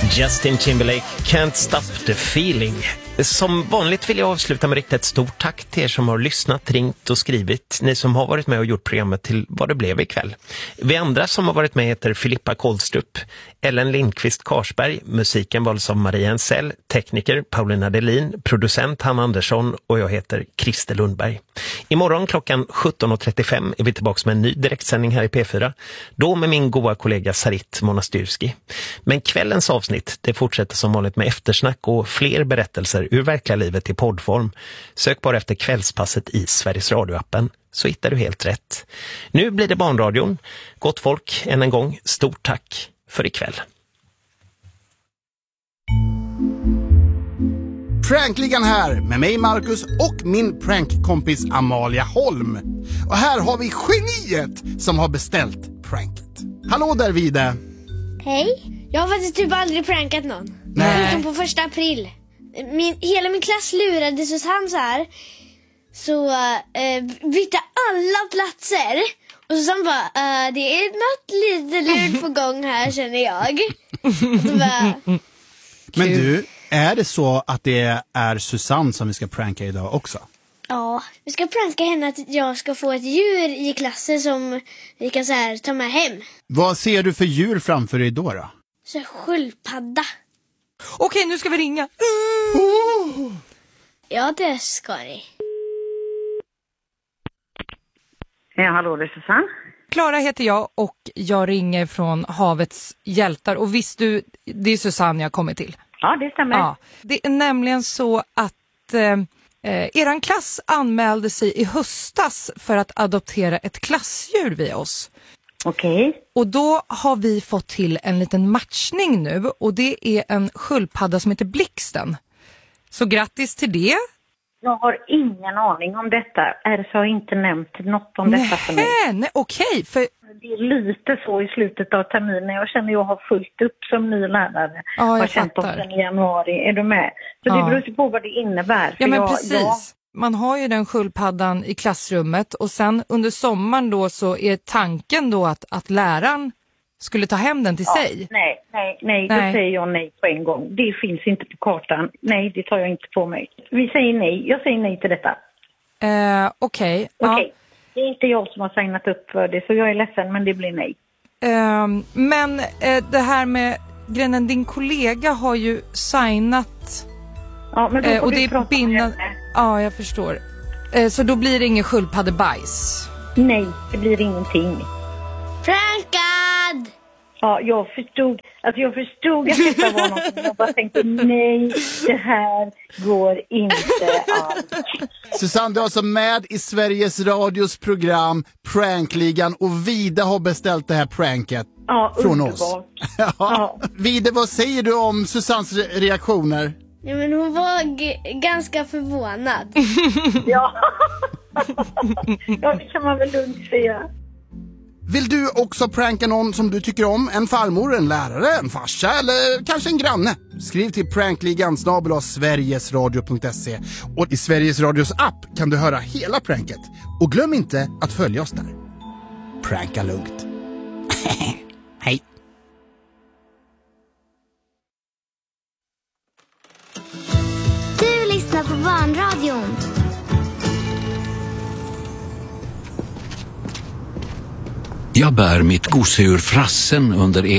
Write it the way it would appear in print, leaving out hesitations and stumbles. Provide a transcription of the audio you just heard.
Justin Timberlake, Can't Stop the Feeling. Som vanligt vill jag avsluta med riktigt ett stort tack till er som har lyssnat, ringt och skrivit. Ni som har varit med och gjort programmet till vad det blev ikväll. Vi andra som har varit med heter Filippa Kohlstrup, Ellen Lindqvist Karsberg, musiken valdes av Maria Ensell, tekniker Paulina Delin, producent Hanna Andersson och jag heter Christer Lundberg. Imorgon klockan 17.35 är vi tillbaka med en ny direktsändning här i P4. Då med min goda kollega Sarit Monastyrski. Men kvällens avsnitt, det fortsätter som vanligt med eftersnack och fler berättelser ur verkliga livet i poddform. Sök bara efter Kvällspasset i Sveriges Radio-appen så hittar du helt rätt. Nu blir det Barnradion. Gott folk, än en gång, stort tack för ikväll. Prankligan här med mig Marcus och min prankkompis Amalia Holm. Och här har vi geniet som har beställt pranket. Hallå där Vide. Hej. Jag har faktiskt typ aldrig prankat någon. Nej. Utom på 1 april. Hela min klass lurade Susanne så här. Så bytte alla platser. Och Susanne bara, det är något lite lurt på gång här känner jag. Och så bara, men du, är det så att det är Susanne som vi ska pranka idag också? ja, vi ska pranka henne att jag ska få ett djur i klassen som vi kan så här ta med hem. Vad ser du för djur framför dig då? Så sköldpadda. Okej, nu ska vi ringa. Ja, det ska ni. Ja, hallå, det är Susanne. Klara heter jag och jag ringer från Havets hjältar. Och visst du, det är Susanne jag kommer till. Ja, det stämmer. Ja, det är nämligen så att eran klass anmälde sig i höstas för att adoptera ett klassdjur via oss. Okej. Och då har vi fått till en liten matchning nu och det är en sköldpadda som heter Blixten. Så grattis till det. Jag har ingen aning om detta. RS har inte nämnt något om detta för mig. Nej, okej. För Det är lite så i slutet av terminen. Jag känner jag har fullt upp som ny lärare. Ja, jag har känt fattar. sedan i januari. Är du med? Så det beror på vad det innebär. Ja, För men precis. Man har ju den sköldpaddan i klassrummet och sen under sommaren då så är tanken då att läraren skulle ta hem den till sig. Nej. Då säger jag nej på en gång. Det finns inte på kartan. Nej, det tar jag inte på mig. Vi säger nej. Jag säger nej till detta. Okej. Okej. Det är inte jag som har signat upp för det, så jag är ledsen, men det blir nej. Men det här med grejen, din kollega har ju signat. Ja, men då får och du det är prata med henne. Ja, jag förstår. Så då blir det ingen sköldpaddebajs. Nej, det blir ingenting. Prankad! Ja, jag förstod att detta var något. Jag bara tänkte, nej, det här går inte alls. Susanne, du är alltså med i Sveriges Radios program Prankligan och Vida har beställt det här pranket från oss. Ja. Vida, vad säger du om Susannes reaktioner? Ja, men hon var ganska förvånad. Ja, det kan man väl lugnt säga. Vill du också pranka någon som du tycker om? En farmor, en lärare, en farsa eller kanske en granne? Skriv till prankligan@sverigesradio.se. Och i Sveriges Radios app kan du höra hela pranket. Och glöm inte att följa oss där. Pranka lugnt. Hej. Du lyssnar på Barnradion. Jag bär mitt gosedjur Frassen under